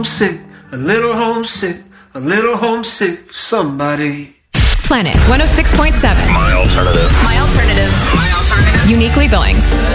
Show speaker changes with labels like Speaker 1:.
Speaker 1: homesick, a little homesick, a little homesick for somebody.
Speaker 2: Planet 106.7.
Speaker 3: My alternative.
Speaker 2: My alternative.
Speaker 3: My alternative.
Speaker 2: Uniquely Billings.